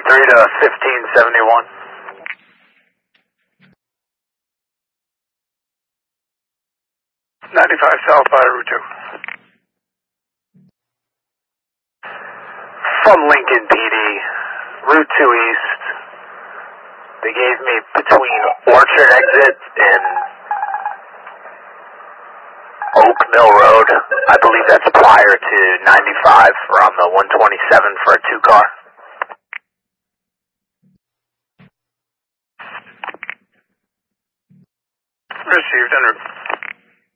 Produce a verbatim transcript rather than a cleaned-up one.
three to fifteen seventy-one. ninety-five south by Route two. From Lincoln P D, Route two East. They gave me between Orchard exit and Oak Mill Road. I believe that's prior to ninety-five from the one twenty-seven for a two car. Received, en route.